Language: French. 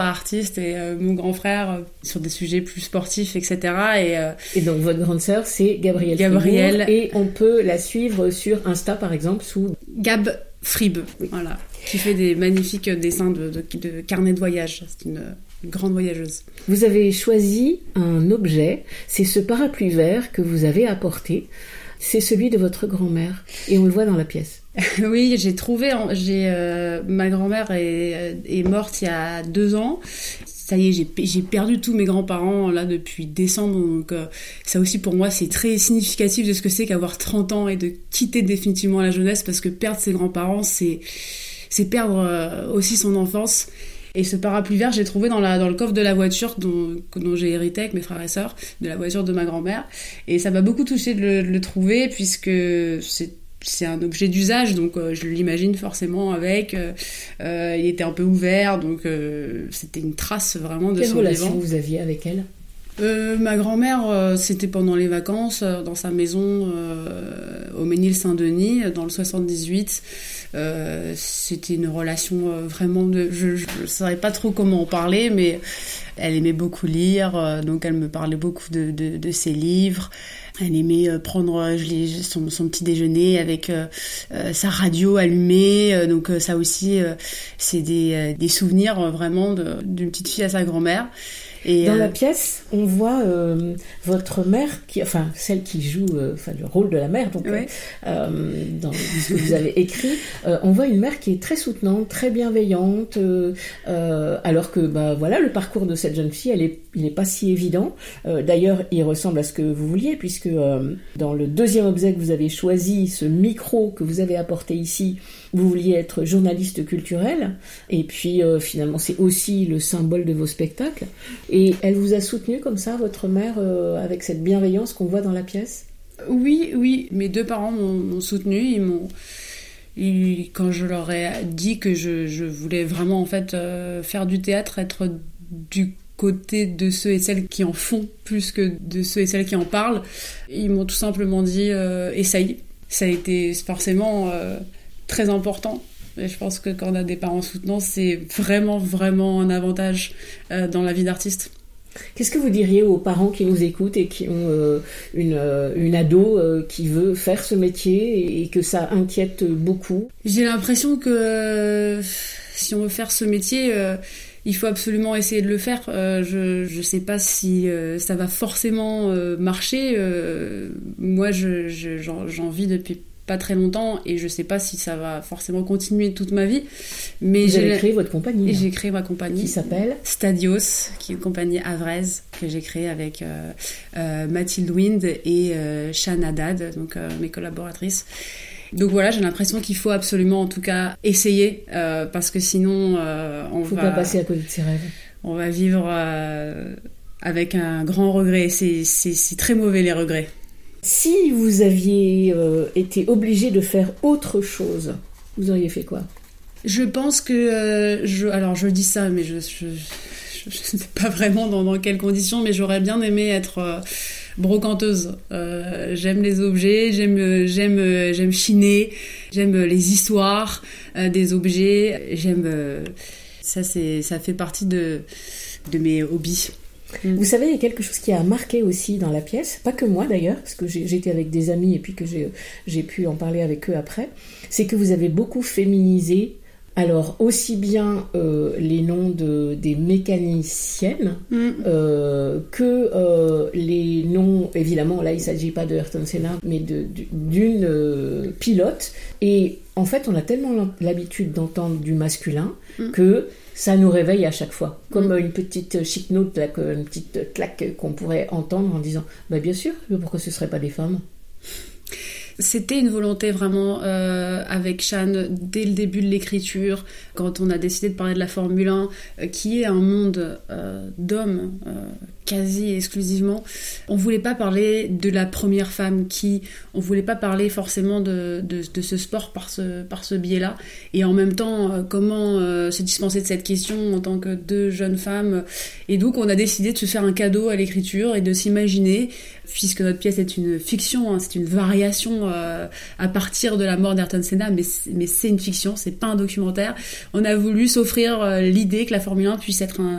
artiste et mon grand frère sur des sujets plus sportifs, etc. Et donc votre grande sœur, c'est Gabrielle Fribourg, et on peut la suivre sur Insta par exemple sous Gab Frib, oui. Voilà, qui fait des magnifiques dessins de carnet de voyage. C'est une grande voyageuse. Vous avez choisi un objet, c'est ce parapluie vert que vous avez apporté. C'est celui de votre grand-mère et on le voit dans la pièce. Oui, j'ai trouvé. Ma grand-mère est morte il y a 2 ans. Ça y est, j'ai perdu tous mes grands-parents là depuis décembre. Donc ça aussi pour moi c'est très significatif de ce que c'est qu'avoir 30 ans et de quitter définitivement la jeunesse, parce que perdre ses grands-parents c'est perdre aussi son enfance. Et ce parapluie vert, j'ai trouvé dans le coffre de la voiture dont j'ai hérité avec mes frères et sœurs, de la voiture de ma grand-mère. Et ça m'a beaucoup touchée de le trouver, puisque c'est un objet d'usage, donc je l'imagine forcément avec. Il était un peu ouvert, donc c'était une trace vraiment de son vivant. Quelle relation vous aviez avec elle ? Ma grand-mère, c'était pendant les vacances, dans sa maison au Ménil-Saint-Denis, dans le 78. C'était une relation vraiment je savais pas trop comment en parler, mais elle aimait beaucoup lire, donc elle me parlait beaucoup de ses livres. Elle aimait prendre son petit déjeuner avec sa radio allumée, donc ça aussi c'est des souvenirs vraiment d'une petite fille à sa grand-mère. Et dans la pièce, on voit votre mère, celle qui joue le rôle de la mère, donc ouais. Dans ce que vous avez écrit, on voit une mère qui est très soutenante, très bienveillante, alors que le parcours de cette jeune fille, il est pas si évident. D'ailleurs, il ressemble à ce que vous vouliez, puisque dans le deuxième objet que vous avez choisi, ce micro que vous avez apporté ici, vous vouliez être journaliste culturel, et puis finalement c'est aussi le symbole de vos spectacles. Et elle vous a soutenu comme ça, votre mère, avec cette bienveillance qu'on voit dans la pièce ? Oui, mes 2 parents m'ont soutenu. Quand je leur ai dit que je voulais vraiment en fait faire du théâtre, être du côté de ceux et celles qui en font plus que de ceux et celles qui en parlent, ils m'ont tout simplement dit essaye. Ça a été forcément très important. Et je pense que quand on a des parents soutenants, c'est vraiment, vraiment un avantage dans la vie d'artiste. Qu'est-ce que vous diriez aux parents qui nous écoutent et qui ont une ado qui veut faire ce métier et que ça inquiète beaucoup ? J'ai l'impression que si on veut faire ce métier, il faut absolument essayer de le faire. Je sais pas si ça va forcément marcher. Moi, j'en vis depuis pas très longtemps et je sais pas si ça va forcément continuer toute ma vie, mais vous avez créé votre compagnie. Et j'ai créé ma compagnie qui s'appelle Stadios, qui est une compagnie havraise que j'ai créée avec Mathilde Wind et Shan Haddad, donc mes collaboratrices. Donc voilà, j'ai l'impression qu'il faut absolument en tout cas essayer parce que sinon on faut pas passer à côté de ses rêves. On va vivre avec un grand regret. C'est très mauvais les regrets. Si vous aviez été obligé de faire autre chose, vous auriez fait quoi ? Je pense que... je dis ça, mais je sais pas vraiment dans quelles conditions, mais j'aurais bien aimé être brocanteuse. J'aime les objets, j'aime chiner, j'aime les histoires des objets, ça fait partie de mes hobbies. Vous savez, il y a quelque chose qui a marqué aussi dans la pièce, pas que moi d'ailleurs, parce que j'étais avec des amis et puis que j'ai pu en parler avec eux après, c'est que vous avez beaucoup féminisé, alors aussi bien les noms des mécaniciennes que les noms, évidemment là il ne s'agit pas de Ayrton Senna, mais d'une pilote, et en fait on a tellement l'habitude d'entendre du masculin que ça nous réveille à chaque fois, comme une petite chic note, une petite claque qu'on pourrait entendre en disant bien sûr, pourquoi ce ne seraient pas des femmes ? C'était une volonté vraiment avec Shan dès le début de l'écriture, quand on a décidé de parler de la Formule 1, qui est un monde d'hommes quasi exclusivement. On voulait pas parler de la première femme on voulait pas parler forcément de ce sport par ce biais-là. Et en même temps, comment se dispenser de cette question en tant que deux jeunes femmes. Et donc, on a décidé de se faire un cadeau à l'écriture et de s'imaginer, puisque notre pièce est une fiction, c'est une variation à partir de la mort d'Ayrton Senna, mais c'est une fiction, c'est pas un documentaire. On a voulu s'offrir l'idée que la Formule 1 puisse être